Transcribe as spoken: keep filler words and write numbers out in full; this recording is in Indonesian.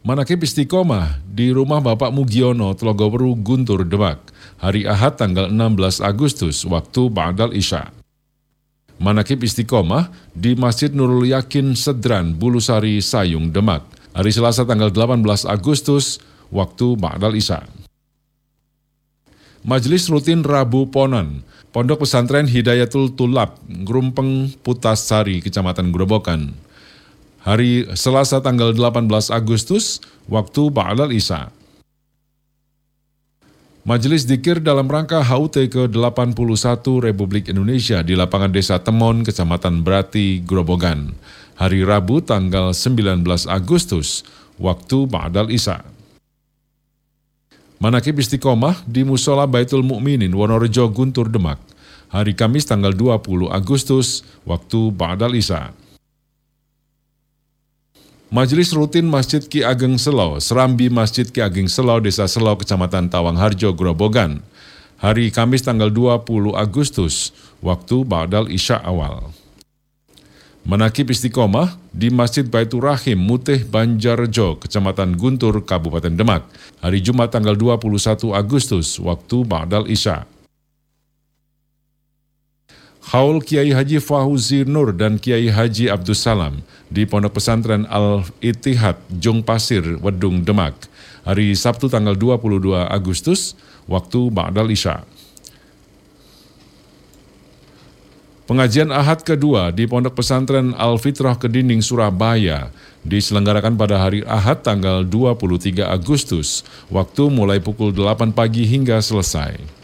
Manakib Istiqomah di rumah Bapak Mugiono, Telogoweru, Guntur, Demak, hari Ahad tanggal enam belas Agustus, waktu Ba'dal Isya. Manakib Istiqomah di Masjid Nurul Yakin, Sedran, Bulusari, Sayung, Demak, hari Selasa tanggal delapan belas Agustus, waktu Ba'dal Isya. Majelis Rutin Rabu Ponan, Pondok Pesantren Hidayatul Tulab, Grumpeng Putasari, Kecamatan Grobogan, hari Selasa tanggal delapan belas Agustus, waktu Ba'dal Isya. Majelis Dzikir dalam rangka H U T ke delapan puluh satu Republik Indonesia di lapangan Desa Temon, Kecamatan Brati, Grobogan, hari Rabu tanggal sembilan belas Agustus, waktu Ba'dal Isya. Manakib Istiqomah di Musola Baitul Mukminin, Wonorejo, Guntur, Demak, hari Kamis tanggal dua puluh Agustus, waktu Ba'dal Isya. Majelis Rutin Masjid Ki Ageng Selau, Serambi Masjid Ki Ageng Selau, Desa Selau, Kecamatan Tawangharjo, Grobogan, hari Kamis tanggal dua puluh Agustus, waktu Ba'dal Isya awal. Manakib Istiqomah di Masjid Baitur Rahim, Mutih, Banjarjo, Kecamatan Guntur, Kabupaten Demak, hari Jumat tanggal dua puluh satu Agustus, waktu Ba'dal Isya. Haul Kiai Haji Fauzi Nur dan Kiai Haji Abdus Salam di Pondok Pesantren Al-Ittihad, Jong Pasir, Wedung, Demak, hari Sabtu tanggal dua puluh dua Agustus, waktu Ba'dal Isya. Pengajian Ahad kedua di Pondok Pesantren Al-Fitrah Kedinding, Surabaya, diselenggarakan pada hari Ahad tanggal dua puluh tiga Agustus, waktu mulai pukul delapan pagi hingga selesai.